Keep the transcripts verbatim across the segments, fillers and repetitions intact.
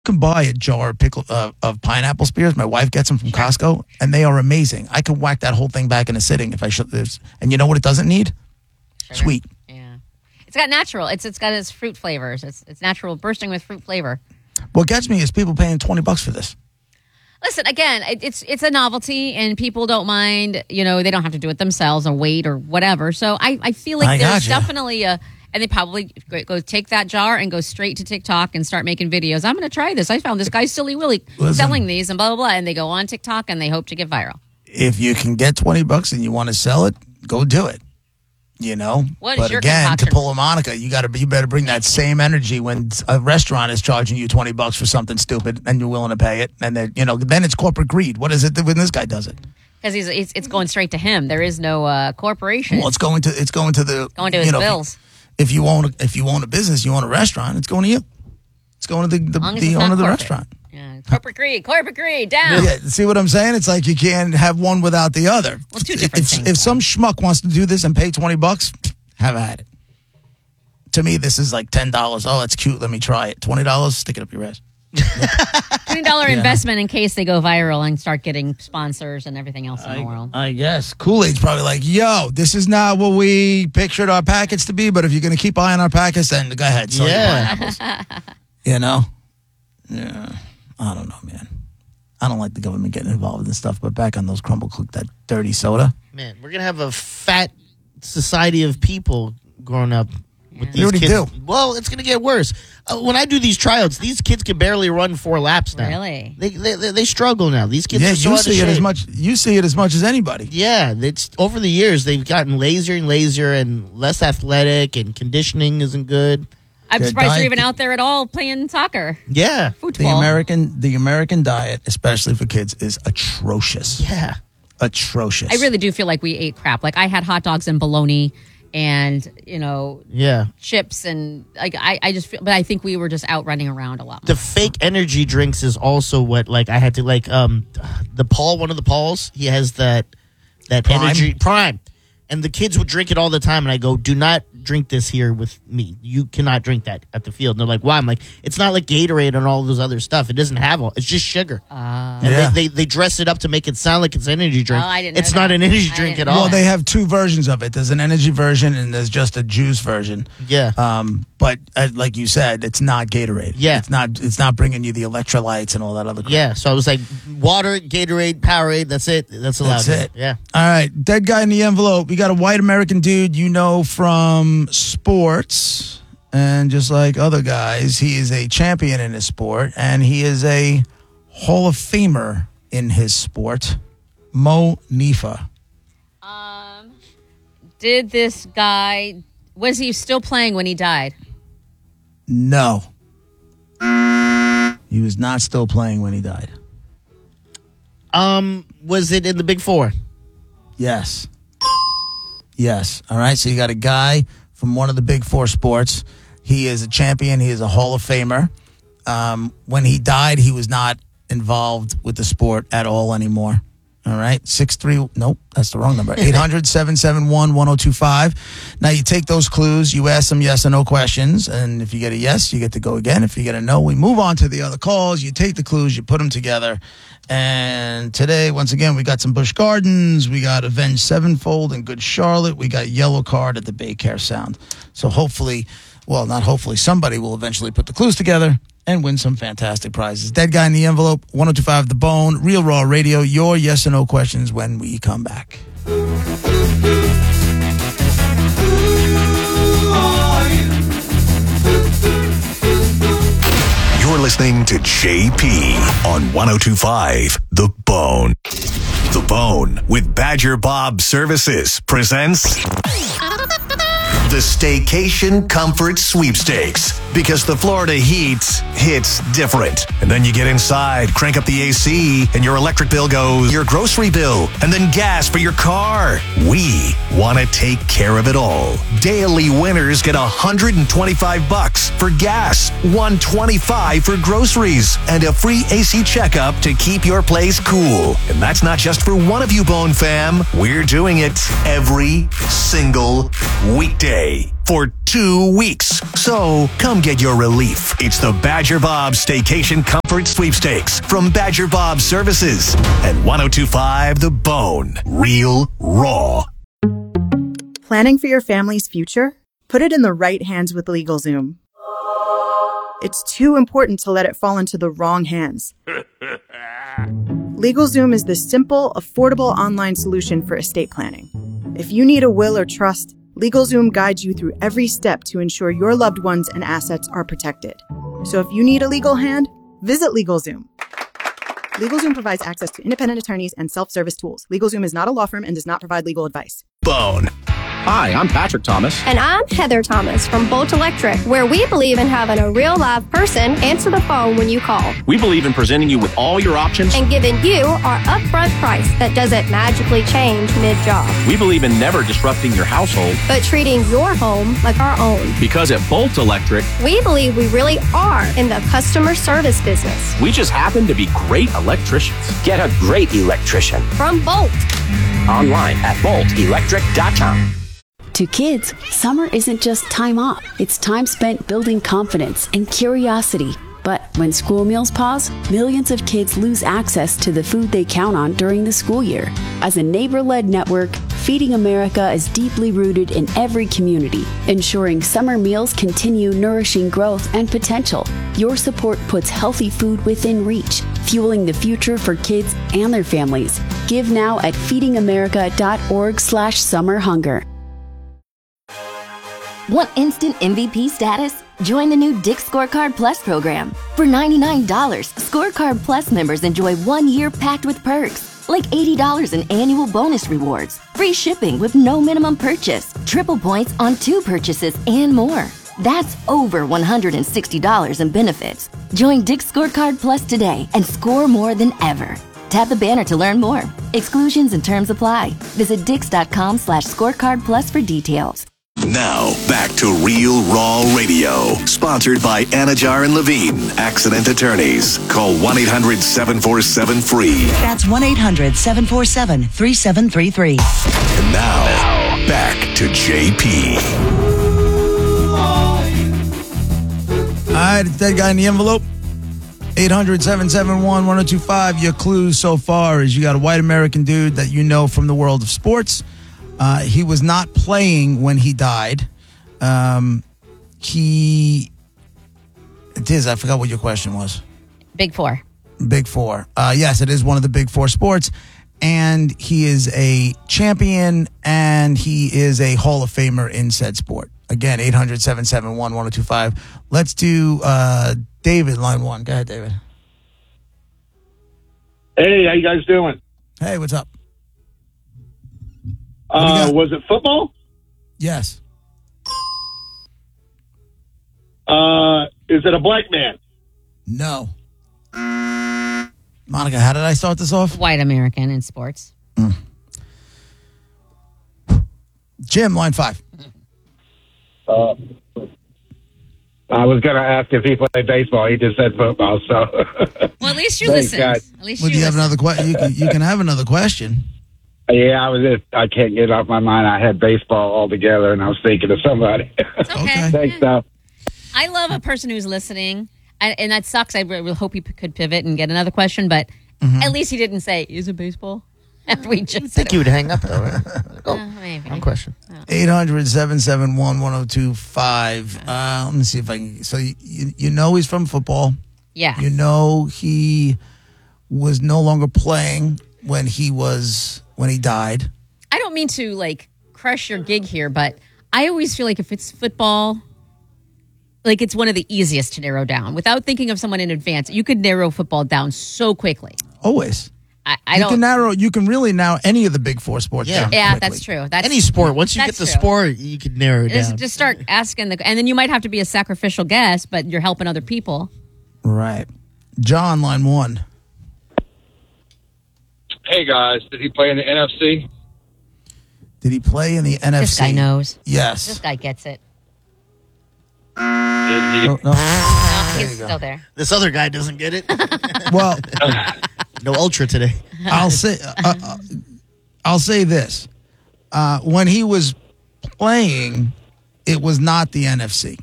can buy a jar of pickle uh, of pineapple spears. My wife gets them from Costco, and they are amazing. I can whack that whole thing back in a sitting if I should. And you know what it doesn't need? Sugar. Sweet. Yeah, it's got natural. It's it's got its fruit flavors. It's it's natural, bursting with fruit flavor. What gets me is people paying twenty bucks for this. Listen, again, it, it's it's a novelty, and people don't mind. You know, they don't have to do it themselves or wait or whatever. So I, I feel like I there's gotcha. definitely a. And they probably go, go take that jar and go straight to TikTok and start making videos. I'm going to try this. I found this guy Silly Willy Listen. selling these and blah, blah, blah. And they go on TikTok and they hope to get viral. If you can get twenty bucks and you want to sell it, go do it. You know? What is but your again, concoction? to pull a Monica, you got to you better bring that same energy when a restaurant is charging you twenty bucks for something stupid and you're willing to pay it. And then, you know, then it's corporate greed. What is it that when this guy does it? Because he's, he's it's going straight to him. There is no uh, corporation. Well, it's going to it's going to the going to his you know, bills. If you own if you own a business, you own a restaurant, it's going to you. It's going to the, the, Long as the it's owner not of the corporate. restaurant. Yeah. Corporate greed, corporate greed, down. Yeah, see what I'm saying? It's like you can't have one without the other. Well, two different if, things, If some schmuck wants to do this and pay twenty bucks, have at it. To me, this is like ten dollars. Oh, that's cute. Let me try it. twenty dollars, stick it up your ass. twenty dollars Yeah. investment in case they go viral and start getting sponsors and everything else in the world. I guess. Kool-Aid's probably like, yo, this is not what we pictured our packets to be, but if you're going to keep buying our packets, then go ahead. Sell Yeah. your pineapples. You know? Yeah. I don't know, man. I don't like the government getting involved in stuff, but back on those crumble cook, that dirty soda. Man, we're going to have a fat society of people growing up with We these already kids. do. Well, it's going to get worse. Uh, when I do these tryouts, these kids can barely run four laps now. Really? They they, they, they struggle now. These kids Yeah, are so you out of see it as shape. much. You see it as much as anybody. Yeah, it's over the years they've gotten lazier and lazier and less athletic, and conditioning isn't good. I'm Their surprised diet- you're even out there at all playing soccer. Yeah, The Football. American, the American diet, especially for kids, is atrocious. yeah. Atrocious. I really do feel like we ate crap. Like I had hot dogs and bologna and, you know, Yeah. chips and like I, I just feel, but I think we were just out running around a lot more. The fake energy drinks is also what like I had to like um the Paul one of the Pauls he has that that Prime? energy prime, and the kids would drink it all the time, and I go, do not drink this here with me. You cannot drink that at the field. And they're like, why? I'm like, it's not like Gatorade and all those other stuff. It doesn't have all. It's just sugar. Uh, And Yeah. they, they they dress it up to make it sound like it's an energy drink. Oh, I didn't know it's not that. an energy I drink didn't at know all. Well, they have two versions of it. There's an energy version and there's just a juice version. Yeah. Um, but uh, like you said, it's not Gatorade. Yeah. It's not. It's not bringing you the electrolytes and all that other crap. Yeah, so I was like, water, Gatorade, Powerade, that's it. That's allowed. That's here. it. Yeah. All right. Dead guy in the envelope. We got a white American dude you know from sports. And just like other guys, he is a champion in his sport. And he is a Hall of Famer in his sport. Mo Nifa. Um, did this guy, was he still playing when he died? No. He was not still playing when he died. Um, was it in the Big Four? Yes. Yes. All right. So you got a guy from one of the big four sports. He is a champion. He is a Hall of Famer. Um, when he died, he was not involved with the sport at all anymore. All right. six three. Nope. That's the wrong number. eight hundred, seven seven one, one oh two five. Now you take those clues. You ask some yes or no questions. And if you get a yes, you get to go again. If you get a no, we move on to the other calls. You take the clues. You put them together. And today, once again, we got some Busch Gardens. We got Avenged Sevenfold and Good Charlotte. We got Yellow Card at the Baycare Sound. So hopefully, well, not hopefully, somebody will eventually put the clues together and win some fantastic prizes. Dead Guy in the Envelope, one oh two five The Bone, Real Raw Radio, your yes or no questions when we come back. You're listening to J P on one oh two five The Bone. The Bone with Badger Bob Services presents the Staycation Comfort Sweepstakes. Because the Florida heat hits different. And then you get inside, crank up the A C, and your electric bill goes, your grocery bill, and then gas for your car. We want to take care of it all. Daily winners get one hundred twenty-five bucks for gas, one hundred twenty-five for groceries, and a free A C checkup to keep your place cool. And that's not just for one of you, Bone fam. We're doing it every single weekday. for two weeks. So come get your relief. It's the Badger Bob Staycation Comfort Sweepstakes from Badger Bob Services at one oh two point five The Bone. Real, raw. Planning for your family's future? Put it in the right hands with LegalZoom. It's too important to let it fall into the wrong hands. LegalZoom is the simple, affordable online solution for estate planning. If you need a will or trust, LegalZoom guides you through every step to ensure your loved ones and assets are protected. So if you need a legal hand, visit LegalZoom. LegalZoom provides access to independent attorneys and self-service tools. LegalZoom is not a law firm and does not provide legal advice. Bone. Hi, I'm Patrick Thomas. And I'm Heather Thomas from Bolt Electric, where we believe in having a real live person answer the phone when you call. We believe in presenting you with all your options and giving you our upfront price that doesn't magically change mid-job. We believe in never disrupting your household, but treating your home like our own. Because at Bolt Electric, we believe we really are in the customer service business. We just happen to be great electricians. Get a great electrician from Bolt. Online at bolt electric dot com. To kids, summer isn't just time off. It's time spent building confidence and curiosity. But when school meals pause, millions of kids lose access to the food they count on during the school year. As a neighbor-led network, Feeding America is deeply rooted in every community, ensuring summer meals continue nourishing growth and potential. Your support puts healthy food within reach, fueling the future for kids and their families. Give now at feeding america dot org slash summer hunger. Want instant M V P status? Join the new Dick's Scorecard Plus program. For ninety-nine dollars, Scorecard Plus members enjoy one year packed with perks, like eighty dollars in annual bonus rewards, free shipping with no minimum purchase, triple points on two purchases, and more. That's over one hundred sixty dollars in benefits. Join Dick's Scorecard Plus today and score more than ever. Tap the banner to learn more. Exclusions and terms apply. Visit dix.com slash scorecard plus for details. Now, back to Real Raw Radio. Sponsored by Anajar and Levine, Accident Attorneys. Call one eight hundred seven four seven free. That's one eight hundred seven four seven three seven three three. And now, back to J P. All right, it's that guy in the envelope. eight hundred seven seven one one oh two five. Your clues so far is you got a white American dude that you know from the world of sports. Uh, he was not playing when he died. Um, he, Tiz, I forgot what your question was. Big Four. Big Four. Uh, yes, it is one of the big four sports. And he is a champion and he is a Hall of Famer in said sport. Again, eight hundred seven seven one one oh two five. Let's do uh, David, line one. Go ahead, David. Hey, how you guys doing? Hey, what's up? Uh, was it football? Yes. Uh, is it a black man? No. Monica, how did I start this off? White American in sports. Mm. Jim, line five. Uh, I was going to ask if he played baseball. He just said football. So, well, at least you Thanks, listened. guys. At least Would you, you have listened. another question? You can, you can have another question. Yeah, I was just, I can't get it off my mind. I had baseball altogether, and I was thinking of somebody. It's okay. Thanks, though. I love a person who's listening, and, and that sucks. I really hope he p- could pivot and get another question, but mm-hmm. at least he didn't say, is it baseball? After we just I think you would hang up, though, right? Oh, uh, maybe. One question. eight hundred seven seven one one oh two five. Uh, let me see if I can. So, you, you know he's from football. Yeah. You know he was no longer playing when he was, when he died. I don't mean to, like, crush your gig here, but I always feel like if it's football, like it's one of the easiest to narrow down. Without thinking of someone in advance, you could narrow football down so quickly. Always. I, I you don't. can narrow. You can really narrow any of the big four sports Yeah. down. Yeah, quickly. that's true. That's Any sport. Once you get that's the true. sport, you can narrow it Just, down. just start asking the, and then you might have to be a sacrificial guest, but you're helping other people. Right. John, line one. Hey guys, did he play in the N F C? Did he play in the N F C? This guy knows. Yes. This guy gets it. Did he? No, no. No, he's still there. This other guy doesn't get it. Well, no ultra today. I'll say. Uh, uh, I'll say this: uh, when he was playing, it was not the N F C.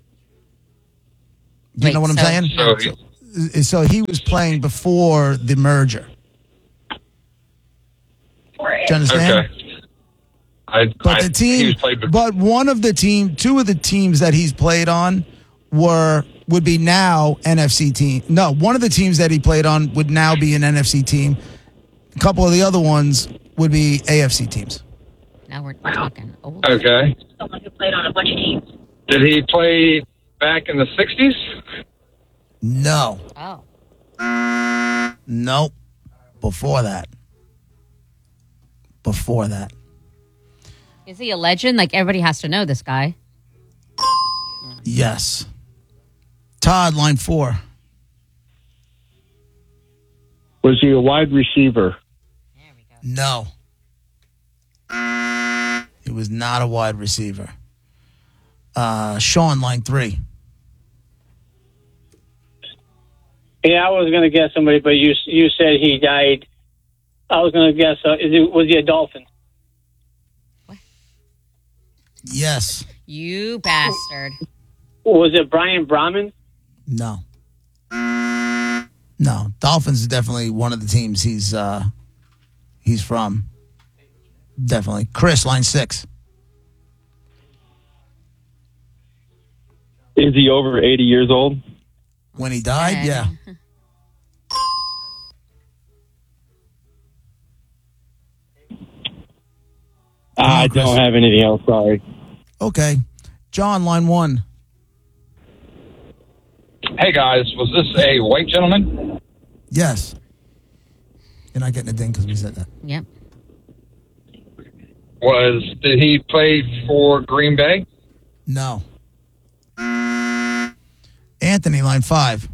You Wait, know what I'm so- saying? So he, So he was playing before the merger. Do you understand? okay. I, But I, the he team, was played before. but one of the team, two of the teams that he's played on were would be now N F C team. No, one of the teams that he played on would now be an N F C team. A couple of the other ones would be A F C teams. Now we're talking old. Okay. Someone who played on a bunch of teams. Did he play back in the sixties? No, Oh. nope. Before that, before that. Is he a legend? Like, everybody has to know this guy. Yes. Todd, line four. Was he a wide receiver? No. He was not a wide receiver. Uh, Sean, line three. Yeah, I was going to guess somebody, but you you said he died. I was going to guess, uh, is it, was he a Dolphin? Yes. You bastard. Was it Brian Brahman? No. No. Dolphins is definitely one of the teams he's uh, he's from. Definitely. Chris, line six. Is he over eighty years old? When he died, Okay. yeah. I Chris. don't have anything else. Sorry. Okay. John, line one. Hey, guys, was this a white gentleman? Yes. You're not getting a ding because we said that. Yep. Was Did he play for Green Bay? No. Anthony, line five.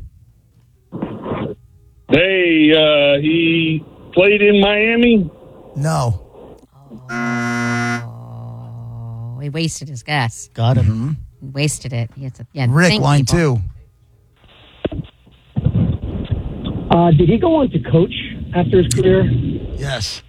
Hey, uh, he played in Miami? No. Oh, he wasted his guess. Got him. Mm-hmm. He wasted it. He had to, yeah, Rick, think line people. two. Uh, did he go on to coach after his career? Yes.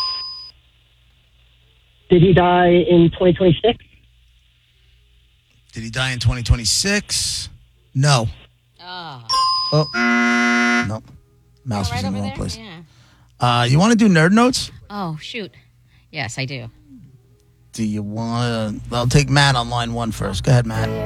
Did he die in twenty twenty-six? Did he die in twenty twenty-six? No. Oh. Oh. No. Mouse Oh, was right in the over wrong there? place. Yeah. Uh, you want to do nerd notes? Oh, shoot. Yes, I do. Do you want to? I'll take Matt on line one first. Go ahead, Matt.